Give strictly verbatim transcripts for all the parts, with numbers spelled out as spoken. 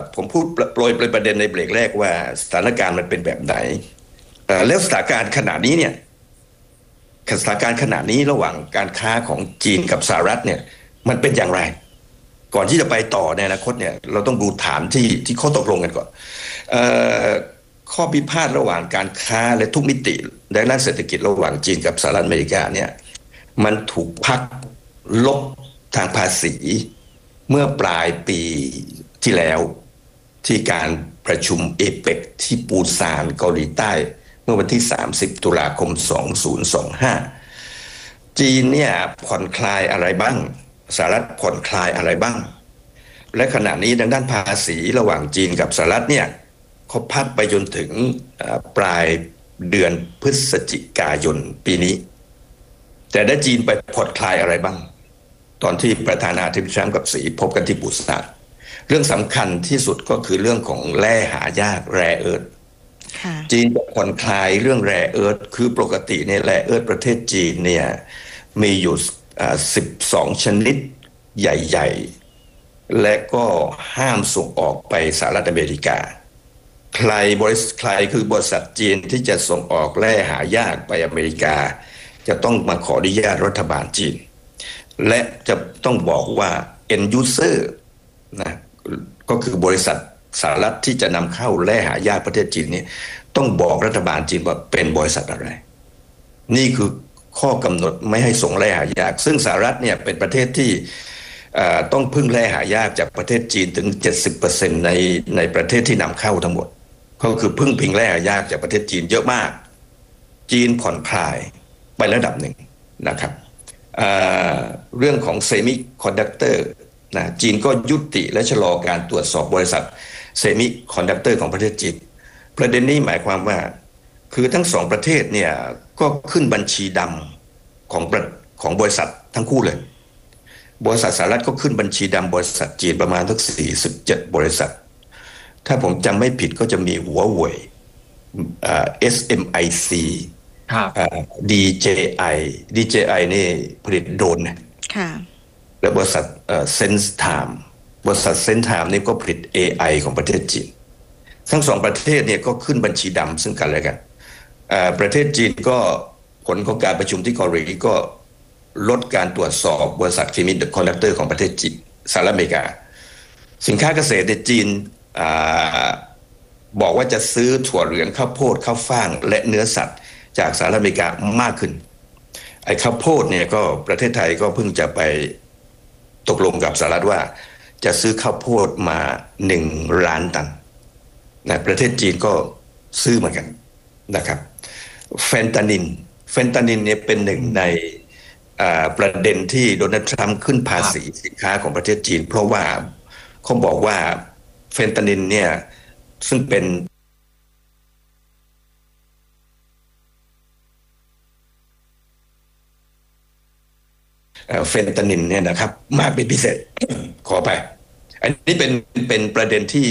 ผมพูดโปรยประเด็นในเบรกแรกว่าสถานการณ์มันเป็นแบบไหนแล้วสถานการณ์ขณะนี้เนี่ยสถานการณ์ขณะนี้ระหว่างการค้าของจีนกับสหรัฐเนี่ยมันเป็นอย่างไรก่อนที่จะไปต่อในอนาคตเนี่ยเราต้องดูฐานที่ที่ข้อตกลงกันก่อนข้อพิพาทระหว่างการค้าและทุกมิติในด้านเศรษฐกิจระหว่างจีนกับสหรัฐอเมริกาเนี่ยมันถูกพักลบทางภาษีเมื่อปลายปีที่แล้วที่การประชุมเอเปกที่ปูซานเกาหลีใต้เมื่อวันที่สามสิบตุลาคมสองพันยี่สิบห้าจีนเนี่ยผ่อนคลายอะไรบ้างสหรัฐผ่อนคลายอะไรบ้างและขณะนี้ทางด้านภาษีระหว่างจีนกับสหรัฐเนี่ยเขาพักไปจนถึงปลายเดือนพฤศจิกายนปีนี้แต่ได้จีนไปผ่อนคลายอะไรบ้างตอนที่ประธานาธิบดีทรัมป์กับสีพบกันที่ปูซานเรื่องสำคัญที่สุดก็คือเรื่องของแร่หายากแร่เอิร์ธจีนจะผ่อนคลายเรื่องแร่เอิร์ธคือปกติเนี่ยแร่เอิร์ธประเทศจีนเนี่ยมีอยู่สิบสองชนิดใหญ่ๆและก็ห้ามส่งออกไปสหรัฐอเมริกาใครบริษัทใครคือบริษัทจีนที่จะส่งออกแร่หายากไปอเมริกาจะต้องมาขออนุญาตรัฐบาลจีนและจะต้องบอกว่า end user นะก็คือบริษัทสหรัฐที่จะนำเข้าแร่หายากประเทศจีนนี่ต้องบอกรัฐบาลจีนว่าเป็นบริษัทอะไรนี่คือข้อกำหนดไม่ให้ส่งแร่หายากซึ่งสหรัฐเนี่ยเป็นประเทศที่ต้องพึ่งแร่หายากจากประเทศจีนถึง เจ็ดสิบเปอร์เซ็นต์ ในในประเทศที่นำเข้าทั้งหมดก็คือพึ่งพิงแร่หายากจากประเทศจีนเยอะมากจีนผ่อนคลายไประดับหนึ่งนะครับเ, เรื่องของเซมิคอนดักเตอร์นะจีนก็ยุติและชะลอการตรวจสอบบริษัทเซมิคอนดักเตอร์ของประเทศจีนประเด็นนี้หมายความว่าคือทั้งสองประเทศเนี่ยก็ขึ้นบัญชีดำของของบริษัททั้งคู่เลยบริษัทสหรัฐก็ขึ้นบัญชีดำบริษัทจีนประมาณทั้งสี่สิบเจ็ดบริษัทถ้าผมจำไม่ผิดก็จะมีหัวเว่ย เอส เอ็ม ไอ ซี ดี เจ ไอ ดี เจ ไอ นี่ผลิตโดรนนะแล้วบริษัทเซนส์ไทม์บริษัทเซนส์ไทม์นี่ก็ผลิต เอ ไอ ของประเทศจีนทั้งสองประเทศเนี่ยก็ขึ้นบัญชีดำซึ่งกันและกันประเทศจีนก็ผลของการประชุมที่เกาหลีก็ลดการตรวจสอบบริษัทเคมีคอนดักเตอร์ของประเทศจีนสหรัฐอเมริกาสินค้าเกษตรในจีนบอกว่าจะซื้อถั่วเหลืองข้าวโพดข้าวฟ่างและเนื้อสัตว์จากสหรัฐอเมริกามากขึ้นไอ้ข้าวโพดเนี่ยก็ประเทศไทยก็เพิ่งจะไปตกลงกับสหรัฐว่าจะซื้อข้าวโพดมาหนึ่งล้านตันนะประเทศจีนก็ซื้อเหมือนกันนะครับเฟนตานินเฟนตานินเนี่ยเป็นหนึ่งในประเด็นที่โดนัลด์ทรัมป์ขึ้นภาษีสินค้าของประเทศจีนเพราะว่าเขาบอกว่าเฟนตานินเนี่ยซึ่งเป็นเฟนตานินเนี่ยนะครับมากเป็นพิเศษ ขอไปอันนี้เป็นเป็นประเด็นที่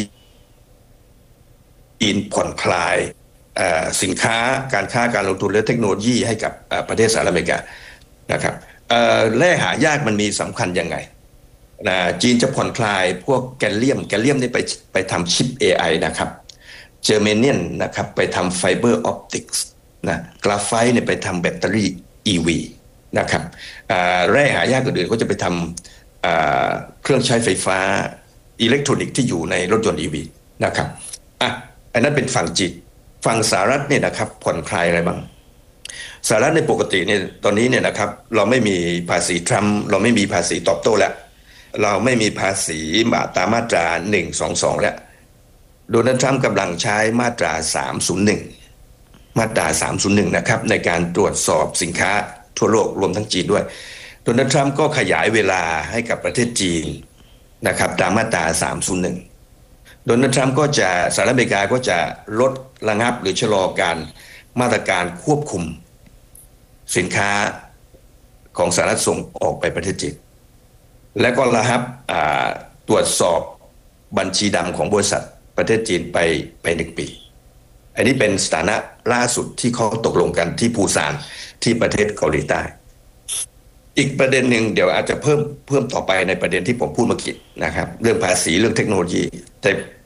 จีนผ่อนคลายสินค้าการค้าการลงทุนและเทคโนโลยีให้กับประเทศสหรัฐอเมริกานะครับแร่หายากมันมีสำคัญยังไงนะจีนจะผ่อนคลายพวกแกลเลียมแกลเลียมนี่ไปไปทำชิป เอ ไอ นะครับเจอร์เมเนียนนะครับไปทำไฟเบอร์ออปติกส์นะกราไฟต์เนี่ยไปทำแบตเตอรี่ อี วี นะครับแร่หายากอื่นๆก็จะไปทำเครื่องใช้ไฟฟ้าอิเล็กทรอนิกส์ที่อยู่ในรถยนต์ อี วี นะครับอ่ะอันนั้นเป็นฝั่งจีนฝั่งสหรัฐเนี่ยนะครับผ่อนคลายอะไรบ้างสหรัฐในปกติเนี่ยตอนนี้เนี่ยนะครับเราไม่มีภาษีทรัมป์เราไม่มีภาษีตอบโต้แล้วเราไม่มีภาษีตามมาตราหนึ่งสองสองแล้วโดนัลด์ทรัมป์กำลังใช้มาตราสามศูนย์หนึ่งมาตราสามศูนย์หนึ่งนะครับในการตรวจสอบสินค้าทั่วโลกรวมทั้งจีนด้วยโดนัลด์ทรัมป์ก็ขยายเวลาให้กับประเทศจีนนะครับตามมาตราสามศูนย์หนึ่งโดนัลด์ทรัมป์ก็จะสหรัฐอเมริกาก็จะลดระงับหรือชะลอการมาตรการควบคุมสินค้าของสหรัฐส่งออกไปประเทศจีนและก็ระงับตรวจสอบบัญชีดำของบริษัทประเทศจีนไปไปหนึ่งปีอันนี้เป็นสถานะล่าสุดที่เขาตกลงกันที่ปูซานที่ประเทศเกาหลีใต้อีกประเด็นหนึ่งเดี๋ยวอาจจะเพิ่มเพิ่มต่อไปในประเด็นที่ผมพูดเมื่อกี้นะครับเรื่องภาษีเรื่องเทคโนโลยีแต่